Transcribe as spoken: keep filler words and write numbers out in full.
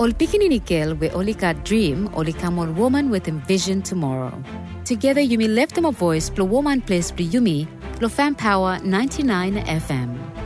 Ol pikininikil we only got dream, only come on woman with envision tomorrow. Together you may lift them a voice, plo woman place plo yumi, plo fan power ninety-nine F M.